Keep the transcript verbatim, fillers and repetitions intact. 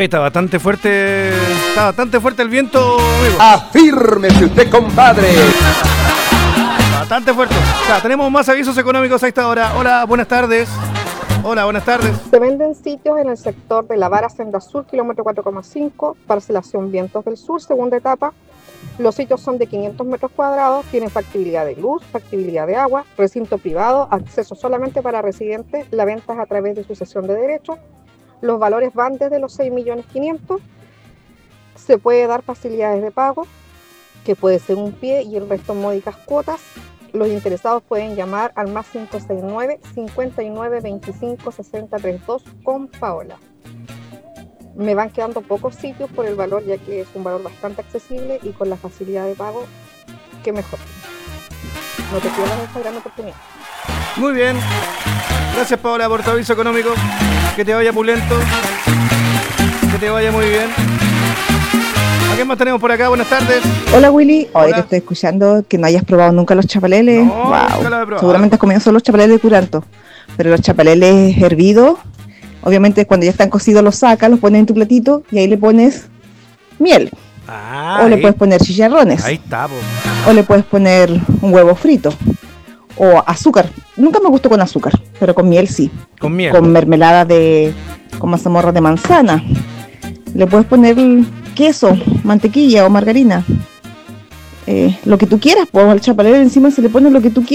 Hoy está bastante fuerte, está bastante fuerte el viento, amigo. Afírmese usted, compadre. Bastante fuerte. O sea, tenemos más avisos económicos a esta hora. Hola, buenas tardes. Hola, buenas tardes. Se venden sitios en el sector de La Vara, Senda Sur, kilómetro cuatro coma cinco, parcelación Vientos del Sur, segunda etapa. Los sitios son de quinientos metros cuadrados, tienen factibilidad de luz, factibilidad de agua, recinto privado, acceso solamente para residentes, la venta es a través de sucesión de derechos. Los valores van desde los seis millones quinientos mil. Se puede dar facilidades de pago, que puede ser un pie y el resto en módicas cuotas. Los interesados pueden llamar al más cinco seis nueve, cincuenta y nueve, veinticinco, sesenta, treinta y dos con Paola. Me van quedando pocos sitios por el valor, ya que es un valor bastante accesible y con la facilidad de pago, que mejor. No te pierdas esta gran oportunidad. Muy bien. Gracias, Paola, por tu aviso económico. Que te vaya pulento. Que te vaya muy bien. ¿A quién más tenemos por acá? Buenas tardes. Hola, Willy. Hoy Hola. te estoy escuchando que no hayas probado nunca los chapaleles. No, wow. nunca los he probado. Seguramente has comido solo los chapaleles de Curanto. Pero los chapaleles hervidos, obviamente cuando ya están cocidos los sacas, los pones en tu platito y ahí le pones miel. Ah, o le ahí, puedes poner chicharrones. ahí está, po. O le puedes poner un huevo frito. O azúcar. Nunca me gustó con azúcar, pero con miel sí. Con miel. Con mermelada de... con mazamorra de manzana. Le puedes poner queso, mantequilla o margarina. Eh, lo que tú quieras, pues al chapalele encima se le pone lo que tú quieras.